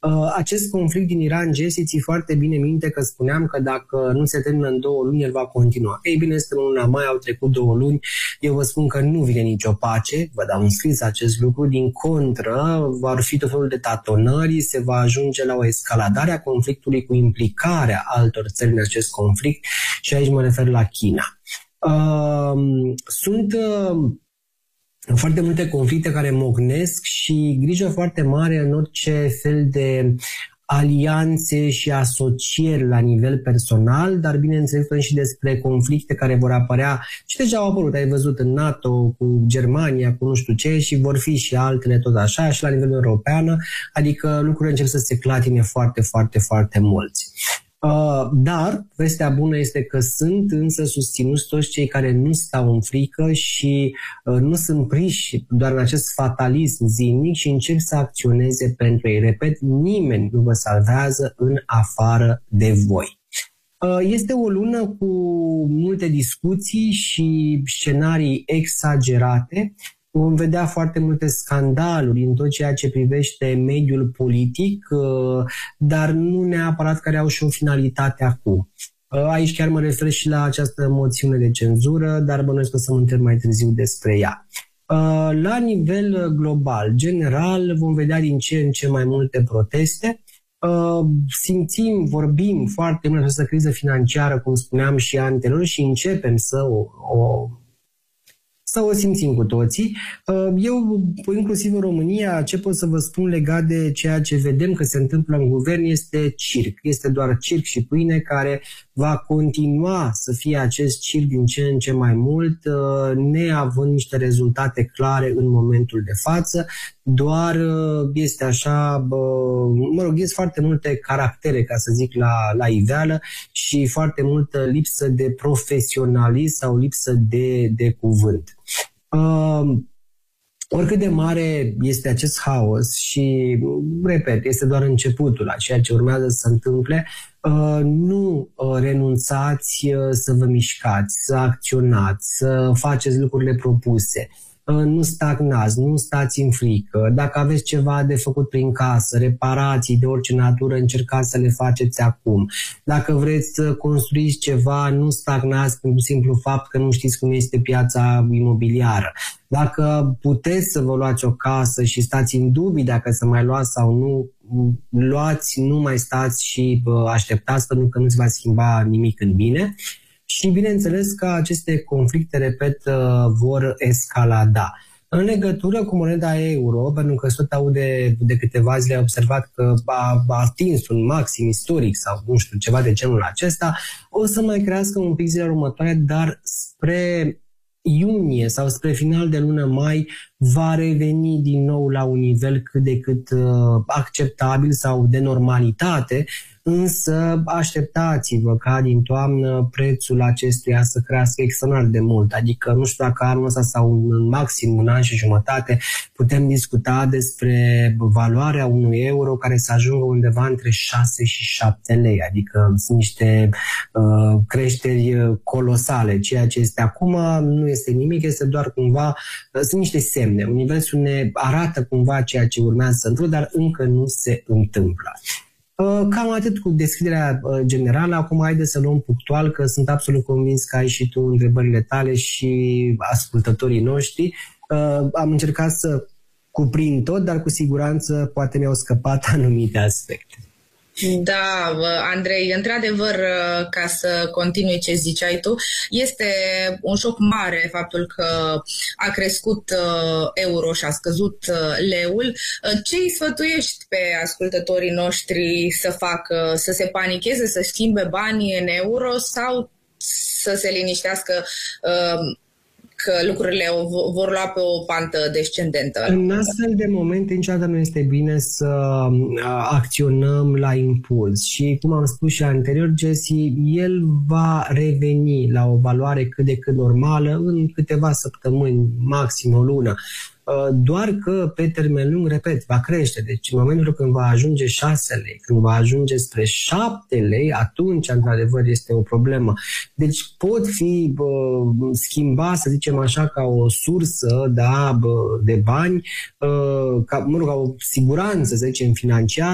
Acest conflict din Iran, Jesse, ții foarte bine minte că spuneam că dacă nu se termină în 2 luni, el va continua. Ei bine, este luna mai, au trecut 2 luni, eu vă spun că nu vine nicio pace, vă dau un scris acest lucru, din contră, vor fi tot felul de tatonări, se va ajunge la o escaladare a conflictului cu implicarea altor țări în acest conflict și aici mă refer la China. Sunt foarte multe conflicte care mocnesc și grijă foarte mare în orice fel de alianțe și asocieri la nivel personal, dar bineînțeles și despre conflicte care vor apărea și deja au apărut, ai văzut, în NATO, cu Germania, cu nu știu ce, și vor fi și altele tot așa, și la nivel european, adică lucrurile încep să se clatine foarte, foarte, foarte mulți. Dar vestea bună este că sunt însă susținuți toți cei care nu stau în frică și nu sunt prinși doar în acest fatalism zilnic și încep să acționeze pentru ei. Repet, nimeni nu vă salvează în afară de voi. Este o lună cu multe discuții și scenarii exagerate. Vom vedea foarte multe scandaluri în tot ceea ce privește mediul politic, dar nu neapărat care au și o finalitate acum. Aici chiar mă refer și la această moțiune de cenzură, dar bănuiesc că o să mă întreb mai târziu despre ea. La nivel global, general, vom vedea din ce în ce mai multe proteste. Simțim, vorbim foarte mult această criză financiară, cum spuneam și anterior, și începem să o simțim cu toții. Eu, inclusiv în România, ce pot să vă spun legat de ceea ce vedem că se întâmplă în guvern este circ. Este doar circ și pâine care va continua să fie acest circ din ce în ce mai mult, neavând niște rezultate clare în momentul de față. Doar este așa, este foarte multe caractere, ca să zic, la iveală și foarte multă lipsă de profesionalism sau lipsă de cuvânt. Oricât de mare este acest haos și, repet, este doar începutul a ceea ce urmează să se întâmple, nu renunțați să vă mișcați, să acționați, să faceți lucrurile propuse. Nu stagnați, nu stați în frică. Dacă aveți ceva de făcut prin casă, reparații de orice natură, încercați să le faceți acum. Dacă vreți să construiți ceva, nu stagnați pentru simplu fapt că nu știți cum este piața imobiliară. Dacă puteți să vă luați o casă și stați în dubii dacă să mai luați sau nu, luați, nu mai stați și așteptați, pentru că nu se va schimba nimic în bine. Și bineînțeles că aceste conflicte, repet, vor escalada. În legătură cu moneda euro, pentru că tot aude de câteva zile, observat că a atins un maxim istoric sau nu știu, ceva de genul acesta, o să mai crească un pic zilele următoare, dar spre iunie sau spre final de lună mai va reveni din nou la un nivel cât de cât acceptabil sau de normalitate, însă așteptați-vă ca din toamnă prețul acestuia să crească extraordinar de mult. Adică nu știu dacă anul ăsta sau în maxim un an și jumătate putem discuta despre valoarea unui euro care să ajungă undeva între 6 și 7 lei. Adică sunt niște creșteri colosale. Ceea ce este acum nu este nimic, este doar cumva, sunt niște semne. Universul ne arată cumva ceea ce urmează să întâmple, dar încă nu se întâmplă. Cam atât cu descrierea generală. Acum haideți să luăm punctual, că sunt absolut convins că ai și tu întrebările tale și ascultătorii noștri. Am încercat să cuprind tot, dar cu siguranță poate mi-au scăpat anumite aspecte. Da, Andrei, într-adevăr, ca să continui ce ziceai tu, este un șoc mare faptul că a crescut euro și a scăzut leul. Ce îi sfătuiești pe ascultătorii noștri să facă, să se panicheze, să schimbe banii în euro sau să se liniștească că lucrurile vor lua pe o pantă descendentă? În astfel de momente niciodată nu este bine să acționăm la impuls și, cum am spus și anterior, Jesse, el va reveni la o valoare cât de cât normală în câteva săptămâni, maxim o lună. Doar că pe termen lung, repet, va crește. Deci în momentul când va ajunge 6 lei, când va ajunge spre 7 lei, atunci, într-adevăr, este o problemă. Deci pot fi schimbați, să zicem așa, ca o sursă de bani, ca o siguranță, să zicem, financiară,